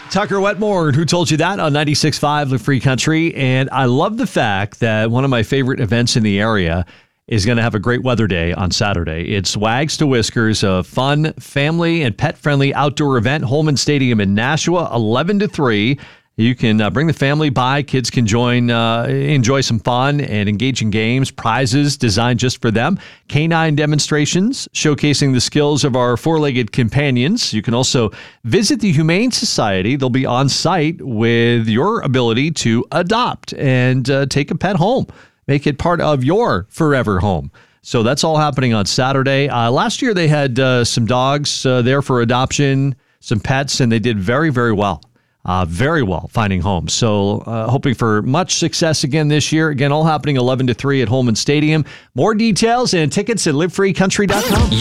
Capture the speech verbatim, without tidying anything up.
Tucker Wetmore, Who Told You That on ninety-six point five Live Free Country. And I love the fact that one of my favorite events in the area is going to have a great weather day on Saturday. It's Wags to Whiskers, a fun, family, and pet-friendly outdoor event, Holman Stadium in Nashua, eleven to three. You can uh, bring the family by. Kids can join, uh, enjoy some fun and engaging games, prizes designed just for them, canine demonstrations showcasing the skills of our four-legged companions. You can also visit the Humane Society. They'll be on site with your ability to adopt and uh, take a pet home. Make it part of your forever home. So that's all happening on Saturday. Uh, last year they had uh, some dogs uh, there for adoption, some pets, and they did very, very well. Uh, very well finding homes. So uh, hoping for much success again this year. Again, all happening eleven to three at Holman Stadium. More details and tickets at live free country dot com.